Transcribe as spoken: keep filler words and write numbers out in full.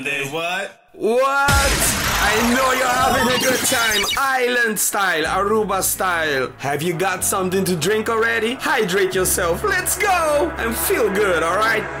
They what? What? I know you're having a good time. Island style, Aruba style. Have you got something to drink already? Hydrate yourself. Let's go and feel good, alright?